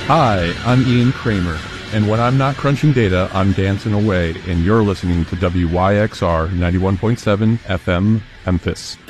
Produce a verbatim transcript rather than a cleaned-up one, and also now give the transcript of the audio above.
Hi, I'm Ian Kramer, and when I'm not crunching data, I'm dancing away, and you're listening to W Y X R ninety-one point seven F M Memphis.